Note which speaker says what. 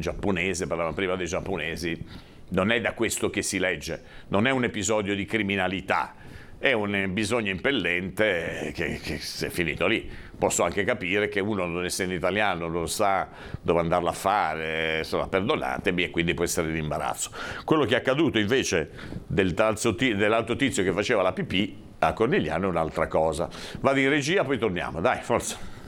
Speaker 1: giapponese, parlavamo prima dei giapponesi, non è da questo che si legge, non è un episodio di criminalità, è un bisogno impellente che si è finito lì. Posso anche capire che uno, non essendo italiano, non sa dove andarla a fare, insomma, perdonatemi, e quindi può essere l'imbarazzo. Quello che è accaduto invece dell'altro tizio che faceva la pipì a Cornigliano è un'altra cosa. Vado in regia, poi torniamo, dai, forza.